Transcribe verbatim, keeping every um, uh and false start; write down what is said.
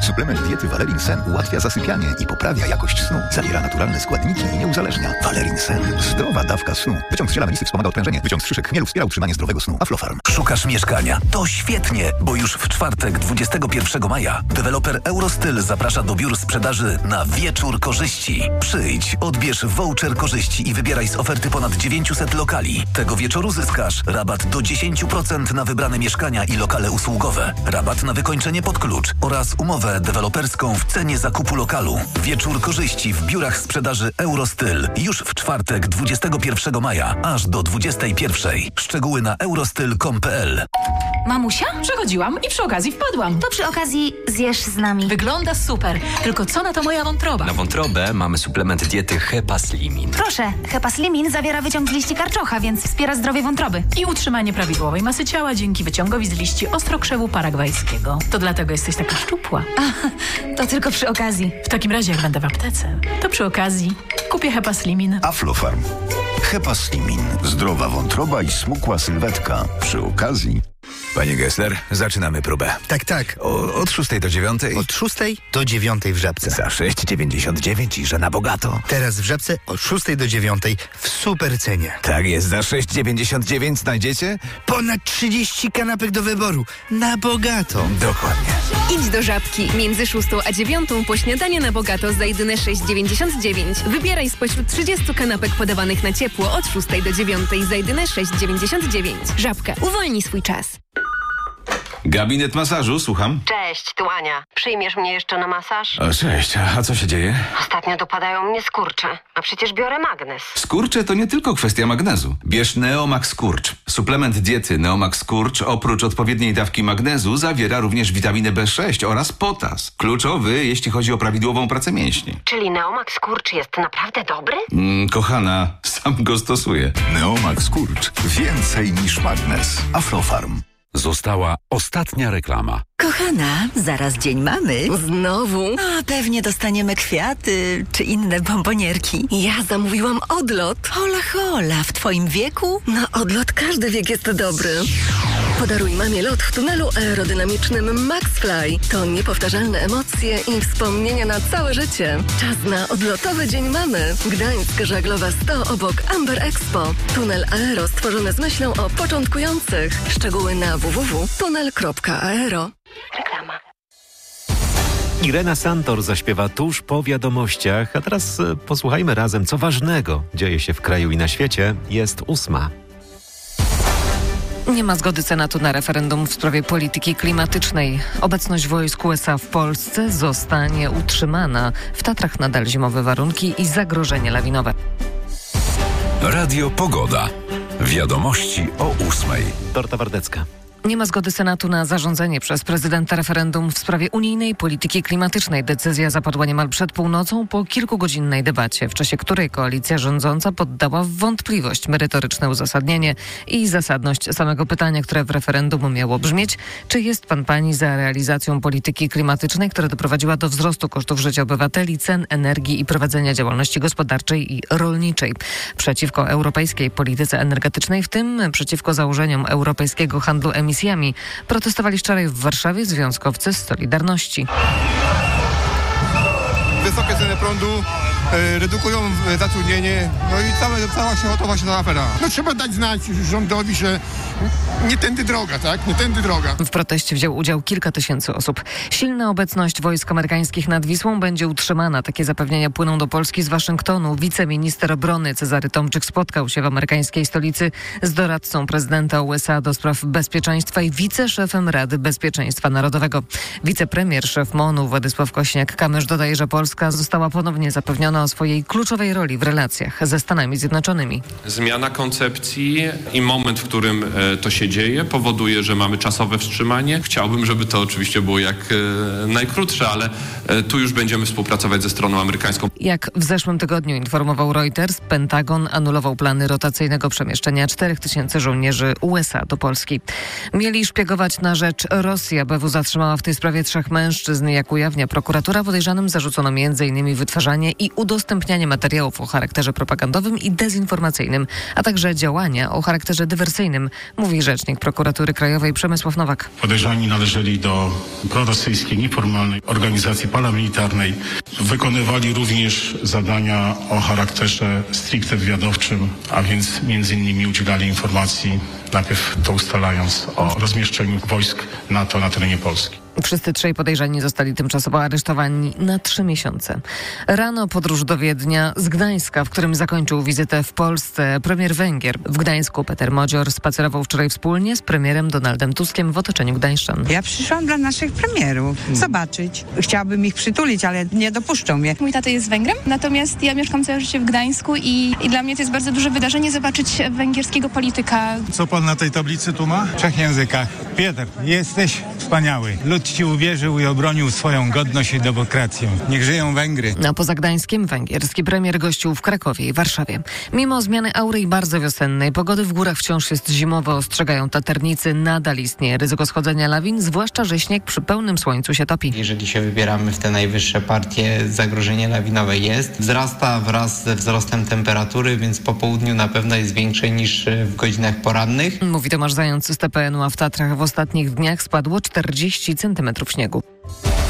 Suplement diety Valerin Sen ułatwia zasypianie i poprawia jakość snu. Zawiera naturalne składniki i nie uzależnia. Valerin Sen. Zdrowa dawka snu. Wyciąg z ziela melisy wspomaga odprężenie. Wyciąg z szyszek chmielu wspiera utrzymanie zdrowego snu. Aflofarm. Szukasz mieszkania? To świetnie, bo już w czwartek, dwudziestego pierwszego maja, deweloper Eurostyl zaprasza do biur sprzedaży na Wieczór Korzyści. Przyjdź, odbierz voucher korzyści i wybieraj z oferty ponad dziewięćset lokali. Tego wieczoru zyskasz rabat do dziesięć procent na wybrane mieszkania i lokale usługowe, rabat na wykończenie pod klucz oraz umowę deweloperską w cenie zakupu lokalu. Wieczór korzyści w biurach sprzedaży Eurostyl już w czwartek, dwudziestego pierwszego maja, aż do dwudziestej pierwszej. Szczegóły na eurostyl kropka com kropka p l. Mamusia? Przechodziłam i przy okazji wpadłam. To przy okazji zjesz z nami. Wygląda super, tylko co na to moja wątroba? Na wątrobę mamy suplement diety Hepaslimin. Proszę, Hepaslimin zawiera wyciąg z liści karczocha, więc wspiera zdrowie wątroby. I utrzymanie prawidłowej masy ciała dzięki wyciągowi z liści ostrokrzewu paragwajskiego. To dlatego jesteś taka szczupła. A, to tylko przy okazji. W takim razie, jak będę w aptece, to przy okazji kupię Hepaslimin. Aflofarm. Hepaslimin. Zdrowa wątroba i smukła sylwetka. Przy okazji... Panie Gessler, zaczynamy próbę. Tak, tak. O, od szóstej do dziewiątej? Od szóstej do dziewiątej w Żabce. Za sześć dziewięćdziesiąt dziewięć i że na bogato. Teraz w Żabce od szóstej do dziewiątej w super cenie. Tak jest, za sześć dziewięćdziesiąt dziewięć znajdziecie? Ponad trzydzieści kanapek do wyboru. Na bogato. Dokładnie. Idź do Żabki. Między szóstą a dziewiątą po śniadanie na bogato za jedyne sześć dziewięćdziesiąt dziewięć. Wybieraj spośród trzydziestu kanapek podawanych na ciepło od szóstej do dziewiątej za jedyne sześć dziewięćdziesiąt dziewięć. Żabka. Uwolnij swój czas. Gabinet masażu, słucham. Cześć, tu Ania. Przyjmiesz mnie jeszcze na masaż? O, cześć, a co się dzieje? Ostatnio dopadają mnie skurcze, a przecież biorę magnes. Skurcze to nie tylko kwestia magnezu. Bierz Neomax Skurcz. Suplement diety Neomax Skurcz oprócz odpowiedniej dawki magnezu zawiera również witaminę B sześć oraz potas. Kluczowy, jeśli chodzi o prawidłową pracę mięśni. Czyli Neomax Skurcz jest naprawdę dobry? Mm, kochana, sam go stosuję. Neomax Skurcz. Więcej niż magnes. Aflofarm. Została ostatnia reklama. Kochana, zaraz dzień mamy. Znowu? A pewnie dostaniemy kwiaty czy inne bombonierki. Ja zamówiłam odlot. Hola, hola, w twoim wieku? Na odlot każdy wiek jest dobry. Podaruj mamie lot w tunelu aerodynamicznym MaxFly. To niepowtarzalne emocje i wspomnienia na całe życie. Czas na odlotowy Dzień Mamy. Gdańsk Żaglowa sto obok Amber Expo. Tunel aero stworzony z myślą o początkujących. Szczegóły na w w w kropka tunel kropka aero. Reklama. Irena Santor zaśpiewa tuż po wiadomościach, a teraz e, posłuchajmy razem, co ważnego dzieje się w kraju i na świecie. Jest ósma. Nie ma zgody Senatu na referendum w sprawie polityki klimatycznej. Obecność wojsk U S A w Polsce zostanie utrzymana. W Tatrach nadal zimowe warunki i zagrożenie lawinowe. Radio Pogoda. Wiadomości o ósmej. Dorota Wardecka. Nie ma zgody Senatu na zarządzenie przez prezydenta referendum w sprawie unijnej polityki klimatycznej. Decyzja zapadła niemal przed północą po kilkugodzinnej debacie, w czasie której koalicja rządząca poddała w wątpliwość merytoryczne uzasadnienie i zasadność samego pytania, które w referendum miało brzmieć: czy jest pan pani za realizacją polityki klimatycznej, która doprowadziła do wzrostu kosztów życia obywateli, cen energii i prowadzenia działalności gospodarczej i rolniczej? Przeciwko europejskiej polityce energetycznej, w tym przeciwko założeniom europejskiego handlu emisjami, protestowali wczoraj w Warszawie związkowcy z Solidarności. Wysokie ceny prądu e, redukują zatrudnienie, no i całe, cała się to właśnie ta afera. No trzeba dać znać rządowi, że nie tędy droga, tak? Nie tędy droga. W proteście wziął udział kilka tysięcy osób. Silna obecność wojsk amerykańskich nad Wisłą będzie utrzymana. Takie zapewnienia płyną do Polski z Waszyngtonu. Wiceminister obrony Cezary Tomczyk spotkał się w amerykańskiej stolicy z doradcą prezydenta U S A do spraw bezpieczeństwa i wiceszefem Rady Bezpieczeństwa Narodowego. Wicepremier, szef M O N u Władysław Kośniak-Kamysz dodaje, że Polska została ponownie zapewniona o swojej kluczowej roli w relacjach ze Stanami Zjednoczonymi. Zmiana koncepcji i moment, w którym e, to się dzieje, powoduje, że mamy czasowe wstrzymanie. Chciałbym, żeby to oczywiście było jak e, najkrótsze, ale e, tu już będziemy współpracować ze stroną amerykańską. Jak w zeszłym tygodniu informował Reuters, Pentagon anulował plany rotacyjnego przemieszczenia czterech tysięcy żołnierzy U S A do Polski. Mieli szpiegować na rzecz Rosji. A B W zatrzymała w tej sprawie trzech mężczyzn. Jak ujawnia prokuratura, podejrzanym zarzucono między innymi wytwarzanie i udawanie udostępnianie materiałów o charakterze propagandowym i dezinformacyjnym, a także działania o charakterze dywersyjnym, mówi rzecznik Prokuratury Krajowej Przemysław Nowak. Podejrzani należeli do prorosyjskiej, nieformalnej organizacji paramilitarnej. Wykonywali również zadania o charakterze stricte wywiadowczym, a więc między innymi udzielali informacji, najpierw to ustalając o rozmieszczeniu wojsk NATO na terenie Polski. Wszyscy trzej podejrzani zostali tymczasowo aresztowani na trzy miesiące. Rano podróż do Wiednia z Gdańska, w którym zakończył wizytę w Polsce premier Węgier. W Gdańsku Peter Modzior spacerował wczoraj wspólnie z premierem Donaldem Tuskiem w otoczeniu gdańszczan. Ja przyszłam dla naszych premierów zobaczyć. Chciałabym ich przytulić, ale nie dopuszczą mnie. Mój tata jest Węgrem, natomiast ja mieszkam całe życie w Gdańsku i, i dla mnie to jest bardzo duże wydarzenie zobaczyć węgierskiego polityka. Co pan na tej tablicy tu ma? W trzech językach. Piotr, jesteś wspaniały. Lud ci uwierzył i obronił swoją godność i demokrację. Niech żyją Węgry. A poza Gdańskiem węgierski premier gościł w Krakowie i Warszawie. Mimo zmiany aury i bardzo wiosennej pogody w górach wciąż jest zimowo, ostrzegają taternicy. Nadal istnieje ryzyko schodzenia lawin, zwłaszcza że śnieg przy pełnym słońcu się topi. Jeżeli się wybieramy w te najwyższe partie, zagrożenie lawinowe jest. Wzrasta wraz ze wzrostem temperatury, więc po południu na pewno jest większe niż w godzinach porannych. Mówi Tomasz Zając z T P N u, a w Tatrach w ostatnich dniach spadło czterdzieści centymetrów śniegu.